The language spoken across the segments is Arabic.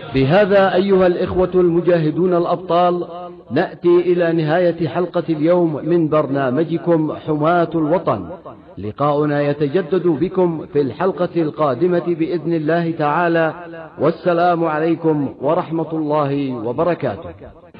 بهذا أيها الإخوة المجاهدون الأبطال نأتي إلى نهاية حلقة اليوم من برنامجكم حماة الوطن. لقاؤنا يتجدد بكم في الحلقة القادمة بإذن الله تعالى، والسلام عليكم ورحمة الله وبركاته.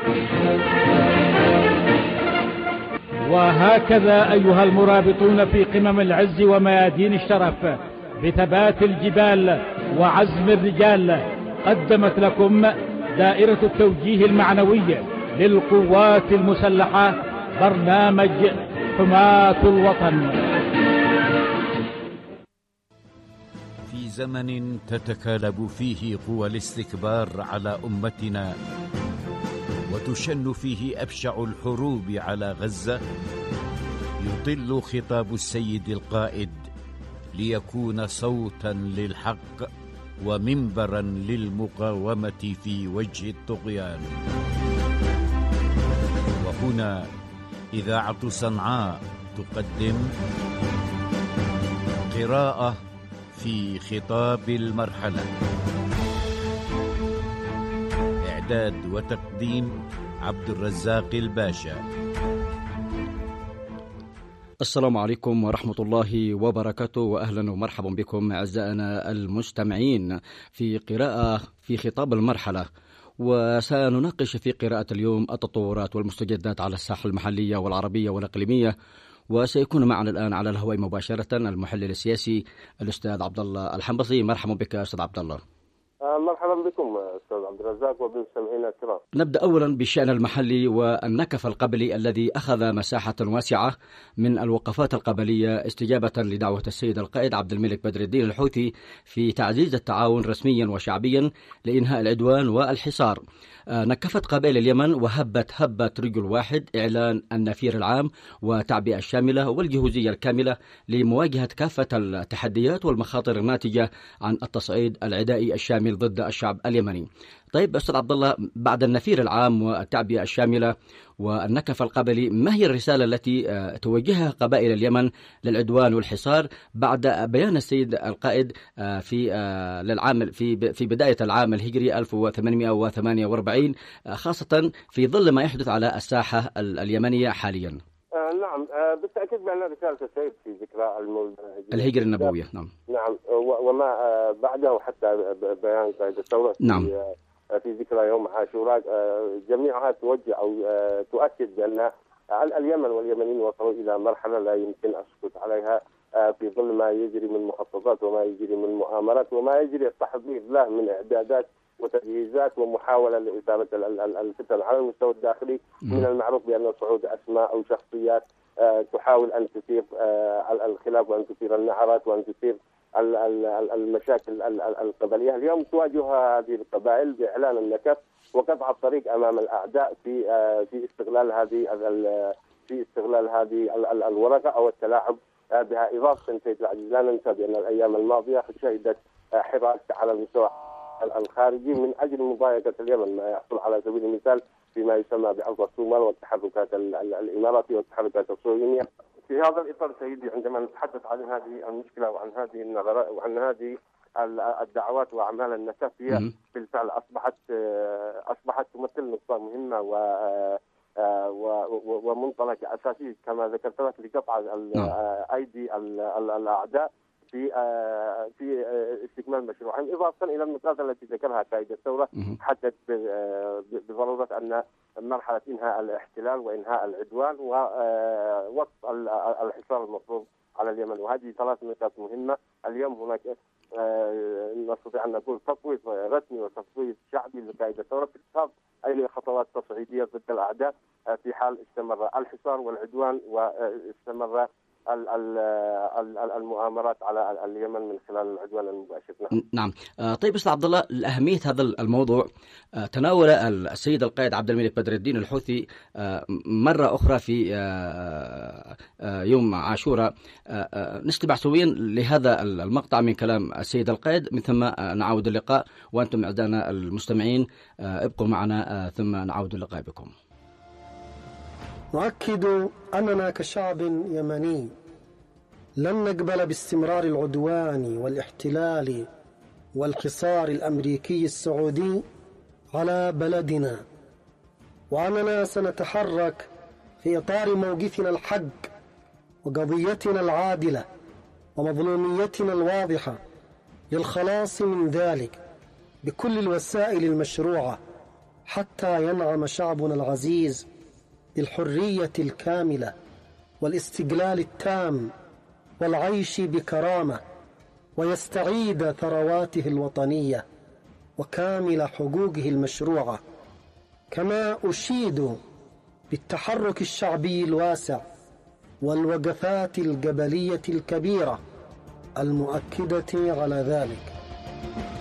وهكذا أيها المرابطون في قمم العز وميادين الشرف بثبات الجبال وعزم الرجال، قدمت لكم دائرة التوجيه المعنوي للقوات المسلحة برنامج حماة الوطن. في زمن تتكالب فيه قوى الاستكبار على أمتنا وتشن فيه أبشع الحروب على غزة، يطل خطاب السيد القائد ليكون صوتا للحق ومنبرا للمقاومة في وجه الطغيان. وهنا إذاعة صنعاء تقدم قراءة في خطاب المرحلة. إعداد وتقديم عبد الرزاق الباشا. السلام عليكم ورحمة الله وبركاته، وأهلا ومرحبا بكم أعزائنا المستمعين في قراءة في خطاب المرحلة. وسنناقش في قراءة اليوم التطورات والمستجدات على الساحة المحلية والعربية والإقليمية. وسيكون معنا الآن على الهواء مباشرة المحلل السياسي الأستاذ عبد الله الحنبصي. مرحبا بك أستاذ عبد الله. مرحبا بكم أستاذ عبد الرزاق وبالمستمعين الكرام. نبدأ أولا بالشأن المحلي والنكف القبلي الذي أخذ مساحة واسعة من الوقفات القبلية استجابة لدعوة السيد القائد عبد الملك بدر الدين الحوثي في تعزيز التعاون رسميا وشعبيا لإنهاء العدوان والحصار. نكفت قبائل اليمن وهبت هبة رجل واحد إعلان النفير العام والتعبئة الشاملة والجهوزية الكاملة لمواجهة كافة التحديات والمخاطر الناتجة عن التصعيد العدائي الشامل ضد الشعب اليمني. طيب أستاذ عبد الله، بعد النفير العام والتعبئة الشاملة والنكف القبلي، ما هي الرسالة التي توجهها قبائل اليمن للعدوان والحصار بعد بيان السيد القائد في بداية العام الهجري 1848، خاصة في ظل ما يحدث على الساحة اليمنية حاليا؟ نعم، بالتأكيد بأن رسالة السيد في ذكرى الهجرة النبوية. نعم، وما بعده حتى بيان قائد الثورة نعم. في ذكرى يوم عاشوراء، جميعها توجه أو تؤكد بأن اليمن واليمنيين وصلوا إلى مرحلة لا يمكن السكوت عليها في ظل ما يجري من مخططات وما يجري من مؤامرات وما يجري التحضير له من إعدادات وتجهيزات ومحاولة لإثارة الفتن على المستوى الداخلي. من المعروف بأن صعود أسماء أو شخصيات تحاول أن تثير الخلاف وأن تثير النعرات وأن تثير المشاكل القبلية. اليوم تواجه هذه القبائل بإعلان النكف وقطع الطريق أمام الأعداء في استغلال هذه الورقة أو التلاعب بها. إضافة سيد العزيز، لا ننسى بأن الأيام الماضية شهدت حراك على المستوى الخارجي من أجل مضايقة اليمن، ما يحصل على سبيل المثال فيما يسمى بعرض الصومال والتحركات الإماراتية والتحركات الصهيونية. في هذا الإطار سيدي، عندما نتحدث عن هذه المشكلة وعن هذه النظرات وعن هذه الدعوات وأعمال النكف، هي بالفعل أصبحت تمثل نقطة مهمة ومنطلق أساسي كما ذكرت لك لقطع أيدي الأعداء في استكمال مشروعهم. إضافة إلى النقاط التي ذكرها قائد الثورة، حدد بضرورة أن مرحلة إنهاء الاحتلال وإنهاء العدوان ووقف الحصار المفروض على اليمن. وهذه ثلاث نقاط مهمة. اليوم هناك نستطيع أن نقول تفويض رسمي وتفويض شعبي لقائد الثورة في اتخاذ أي خطوات تصعيدية ضد الأعداء في حال استمر الحصار والعدوان واستمر المؤامرات على اليمن من خلال العدوان المباشر. نعم. طيب أستاذ عبد الله، لأهمية هذا الموضوع تناول السيد القائد عبد الملك بدر الدين الحوثي مرة أخرى في يوم عاشوراء. نستمع سويا لهذا المقطع من كلام السيد القائد، من ثم نعود اللقاء. وأنتم أعزائنا المستمعين ابقوا معنا ثم نعود اللقاء بكم. نؤكد أننا كشعب يمني لن نقبل باستمرار العدوان والاحتلال والحصار الأمريكي السعودي على بلدنا، وأننا سنتحرك في إطار موقفنا الحق وقضيتنا العادلة ومظلوميتنا الواضحة للخلاص من ذلك بكل الوسائل المشروعة حتى ينعم شعبنا العزيز بالحرية الكاملة والاستقلال التام والعيش بكرامة، ويستعيد ثرواته الوطنية وكامل حقوقه المشروعة. كما أشيد بالتحرك الشعبي الواسع والوقفات القبلية الكبيرة المؤكدة على ذلك.